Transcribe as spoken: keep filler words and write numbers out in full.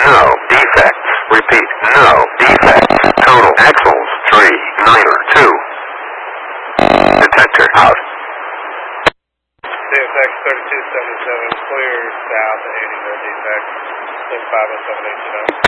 no defects. Repeat, no defects. Total axles, three, niner, two. Detector out. C S X thirty-two seventy-seven, clear south at eighty, no defects. Send five oh seven eight, you know.